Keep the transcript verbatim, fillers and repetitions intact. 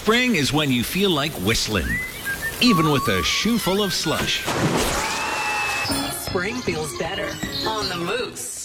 Spring is when you feel like whistling, even with a shoe full of slush. Spring feels better on the Moose.